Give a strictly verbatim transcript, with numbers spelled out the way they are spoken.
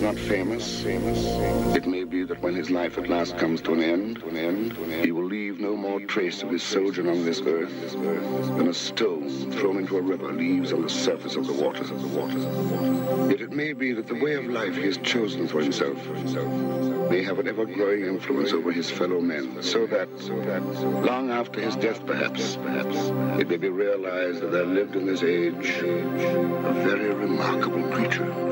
not famous, famous, it may be that when his life at last comes to an end, to an end, to an end, he will leave no more trace of his sojourn on this earth than a stone thrown into a river leaves on the surface of the waters of the waters of the waters. Yet it may be that the way of life he has chosen for himself may have an ever-growing influence over his fellow men, so that, so that, long after his death, perhaps, perhaps, it may be realized that there lived in this age a very remarkable creature.